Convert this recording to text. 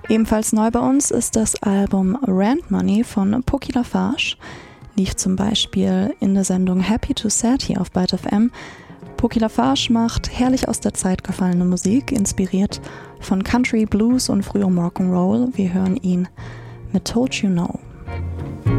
Ebenfalls neu bei uns ist das Album Rent Money von Poki Lafarge. Lief zum Beispiel in der Sendung Happy to Sad hier auf Byte FM. Poki Lafarge macht herrlich aus der Zeit gefallene Musik, inspiriert von Country, Blues und früherem Rock'n'Roll. Wir hören ihn mit Told You No.